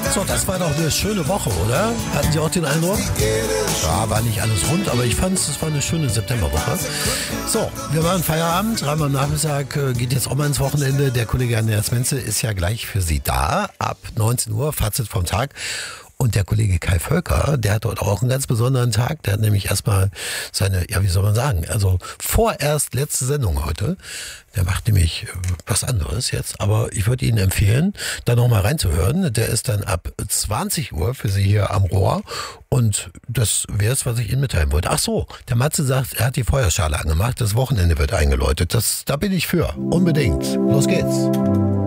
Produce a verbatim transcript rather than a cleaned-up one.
So, das war doch eine schöne Woche, oder? Hatten Sie auch den Eindruck? Ja, war nicht alles rund, aber ich fand es war eine schöne Septemberwoche. So, wir machen Feierabend. Dreimal am Nachmittag äh, geht jetzt auch mal ins Wochenende. Der Kollege Andreas Menze ist ja gleich für Sie da. Ab neunzehn Uhr, Fazit vom Tag. Und der Kollege Kai Völker, der hat heute auch einen ganz besonderen Tag. Der hat nämlich erstmal seine, ja, wie soll man sagen, also vorerst letzte Sendung heute. Der macht nämlich was anderes jetzt. Aber ich würde Ihnen empfehlen, da nochmal reinzuhören. Der ist dann ab zwanzig Uhr für Sie hier am Rohr. Und das wäre es, was ich Ihnen mitteilen wollte. Ach so, der Matze sagt, er hat die Feuerschale angemacht. Das Wochenende wird eingeläutet. Das, da bin ich für. Unbedingt. Los geht's.